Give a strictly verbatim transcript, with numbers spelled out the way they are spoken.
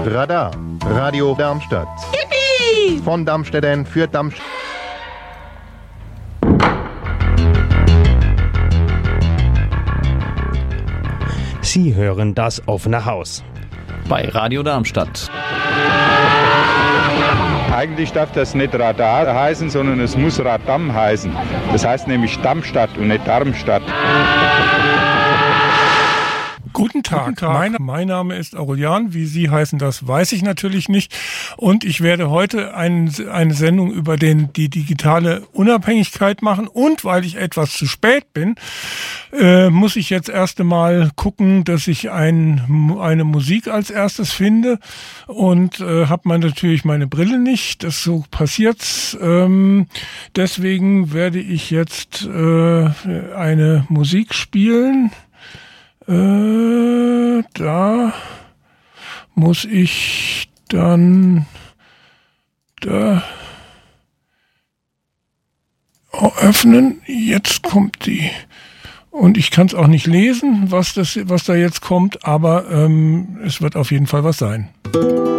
Radar. Radio Darmstadt. Yippie! Von Darmstädtern für Darmstadt. Sie hören das offene Haus. Bei Radio Darmstadt. Eigentlich darf das nicht Radar heißen, sondern es muss Radam heißen. Das heißt nämlich Darmstadt und nicht Darmstadt. Guten Tag, Guten Tag. Mein, mein Name ist Aurelian, wie Sie heißen, das weiß ich natürlich nicht. Und ich werde heute ein, eine Sendung über den, die digitale Unabhängigkeit machen. Und weil ich etwas zu spät bin, äh, muss ich jetzt erst einmal gucken, dass ich ein, eine Musik als erstes finde. Und äh, habe man natürlich meine Brille nicht, das so passiert's. Ähm, deswegen werde ich jetzt äh, eine Musik spielen. Äh, da muss ich dann da öffnen. Jetzt kommt die. Und ich kann es auch nicht lesen, was das, was da jetzt kommt, aber ähm, es wird auf jeden Fall was sein.